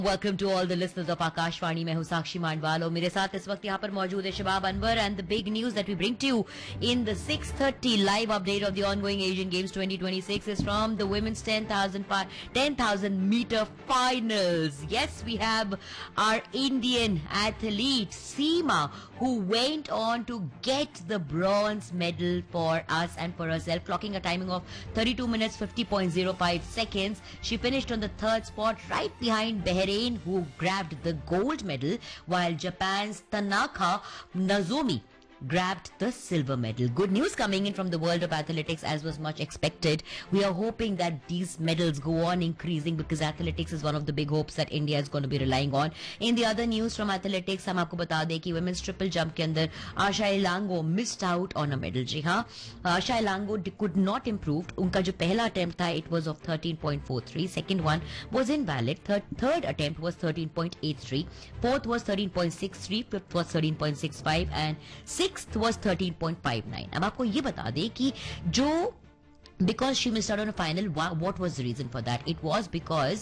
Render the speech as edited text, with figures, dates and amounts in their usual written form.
Welcome to all the listeners of Akashvani. मैं हूं साक्षी मांडवाल और मेरे साथ इस वक्त यहाँ पर मौजूद है शबाब Anwar and the big news that we bring to you in the 6:30 live update of the ongoing Asian games 2026 is from the women's 10,000 meter finals. Yes, we have our Indian athlete Seema, who went on to get the bronze medal for us and for herself, clocking a timing of 32 minutes 50.05 seconds. She finished on the third spot, right behind Bahrain, who grabbed the gold medal, while Japan's Tanaka Nozomi grabbed the silver medal. Good news coming in from the world of athletics, as was much expected. We are hoping that these medals go on increasing because athletics is one of the big hopes that India is going to be relying on. In the other news from athletics, हम आपको बता दें कि women's triple jump के अंदर आशा Elango missed out on a medal. जी हाँ, आशा Elango could not improve. उनका जो पहला attempt था, it was of 13.43. Second one was invalid. Third attempt was 13.83. Fourth was 13.63. Fifth was 13.65 and sixth was 13.59. अब आपको ये बता दें कि जो because she missed out on a final, what was the reason for that? It was because